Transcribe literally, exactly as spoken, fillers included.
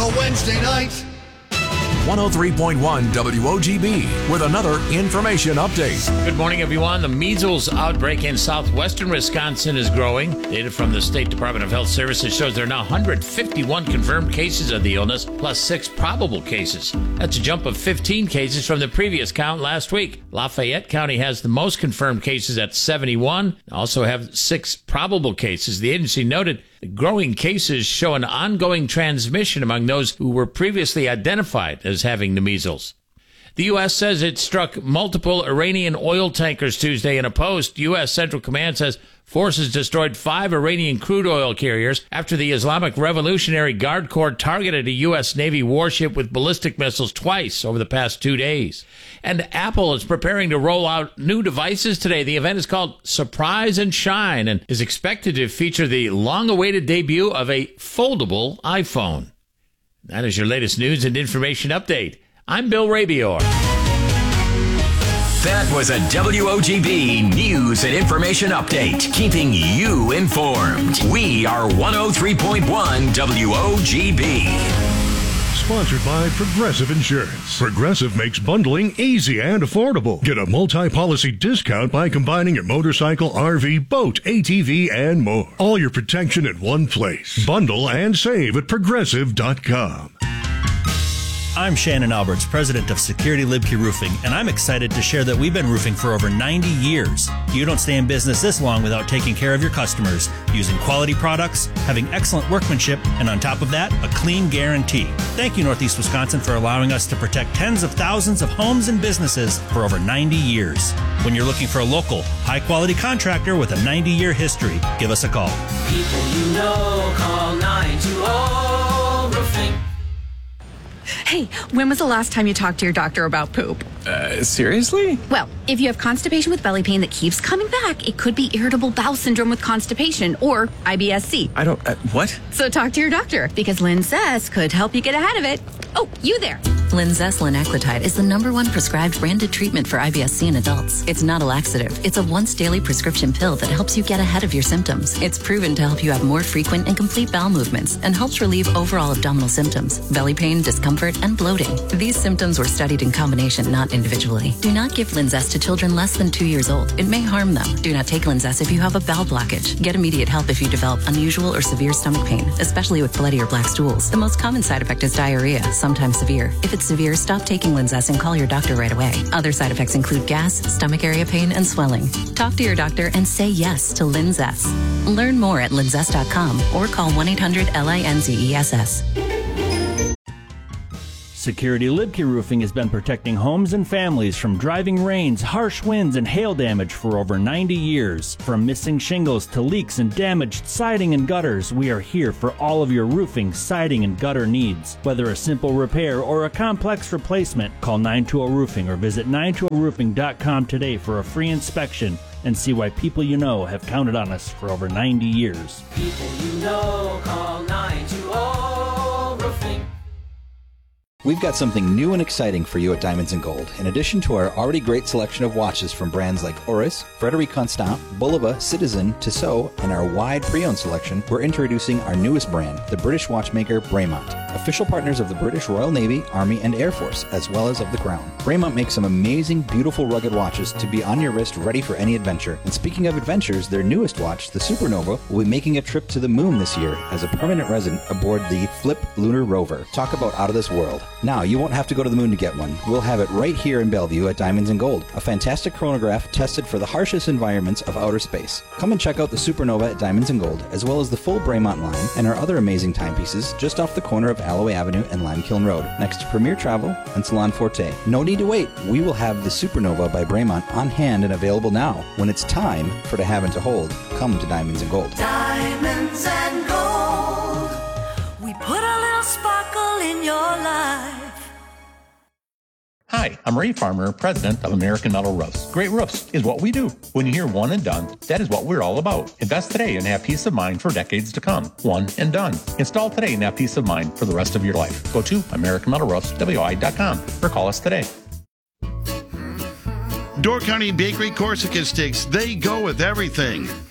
a Wednesday night. one oh three point one W O G B with another information update. Good morning, everyone. The measles outbreak in southwestern Wisconsin is growing. Data from the State Department of Health Services shows there are now one hundred fifty-one confirmed cases of the illness, plus six probable cases. That's a jump of fifteen cases from the previous count last week. Lafayette County has the most confirmed cases at seventy-one. Also have six probable cases. The agency noted the growing cases show an ongoing transmission among those who were previously identified as having the measles. The U S says it struck multiple Iranian oil tankers Tuesday. In a post, U S Central Command says forces destroyed five Iranian crude oil carriers after the Islamic Revolutionary Guard Corps targeted a U S Navy warship with ballistic missiles twice over the past two days. And Apple is preparing to roll out new devices today. The event is called Surprise and Shine and is expected to feature the long-awaited debut of a foldable iPhone. That is your latest news and information update. I'm Bill Rabior. That was a W O G B News and Information Update, keeping you informed. We are one oh three point one W O G B. Sponsored by Progressive Insurance. Progressive makes bundling easy and affordable. Get a multi-policy discount by combining your motorcycle, R V, boat, A T V, and more. All your protection in one place. Bundle and save at progressive dot com. I'm Shannon Alberts, president of Security Libke Roofing, and I'm excited to share that we've been roofing for over ninety years. You don't stay in business this long without taking care of your customers, using quality products, having excellent workmanship, and on top of that, a clean guarantee. Thank you, Northeast Wisconsin, for allowing us to protect tens of thousands of homes and businesses for over ninety years. When you're looking for a local, high-quality contractor with a ninety-year history, give us a call. People you know, call nine two zero Roofing. Hey, when was the last time you talked to your doctor about poop? Uh, seriously? Well, if you have constipation with belly pain that keeps coming back, it could be irritable bowel syndrome with constipation or I B S C. I don't, uh, what? So talk to your doctor because Linzess could help you get ahead of it. Oh, you there. Linzess linaclotide is the number one prescribed branded treatment for I B S C in adults. It's not a laxative. It's a once daily prescription pill that helps you get ahead of your symptoms. It's proven to help you have more frequent and complete bowel movements and helps relieve overall abdominal symptoms, belly pain, discomfort, and bloating. These symptoms were studied in combination, not individually. Do not give Linzess to children less than two years old. It may harm them. Do not take Linzess if you have a bowel blockage. Get immediate help if you develop unusual or severe stomach pain, especially with bloody or black stools. The most common side effect is diarrhea, sometimes severe. If it's severe, stop taking Linzess and call your doctor right away. Other side effects include gas, stomach area pain, and swelling. Talk to your doctor and say yes to Linzess. Learn more at linzess dot com or call one eight hundred L I N Z E S S. Security Libke Roofing has been protecting homes and families from driving rains, harsh winds, and hail damage for over ninety years. From missing shingles to leaks and damaged siding and gutters, we are here for all of your roofing, siding, and gutter needs. Whether a simple repair or a complex replacement, call nine two zero Roofing or visit nine two zero roofing dot com today for a free inspection and see why people you know have counted on us for over ninety years. People you know, call nine two zero Roofing. We've got something new and exciting for you at Diamonds and Gold. In addition to our already great selection of watches from brands like Oris, Frederic Constant, Bulova, Citizen, Tissot, and our wide pre-owned selection, we're introducing our newest brand, the British watchmaker Bremont. Official partners of the British Royal Navy, Army, and Air Force, as well as of the Crown. Bremont makes some amazing, beautiful, rugged watches to be on your wrist ready for any adventure. And speaking of adventures, their newest watch, the Supernova, will be making a trip to the moon this year as a permanent resident aboard the Flip Lunar Rover. Talk about out of this world. Now, you won't have to go to the moon to get one. We'll have it right here in Bellevue at Diamonds and Gold, a fantastic chronograph tested for the harshest environments of outer space. Come and check out the Supernova at Diamonds and Gold, as well as the full Bremont line and our other amazing timepieces just off the corner of Alloway Avenue and Limekiln Road, next to Premier Travel and Salon Forte. No need to wait. We will have the Supernova by Bremont on hand and available now. When it's time for to have and to hold, come to Diamonds and Gold. Diamonds and Gold. We put a little sparkle in your life. Hi, I'm Ray Farmer, president of American Metal Roofs. Great roofs is what we do. When you hear one and done, that is what we're all about. Invest today and have peace of mind for decades to come. One and done. Install today and have peace of mind for the rest of your life. Go to American Metal Roofs W I dot com or call us today. Door County Bakery Corsica Sticks, they go with everything.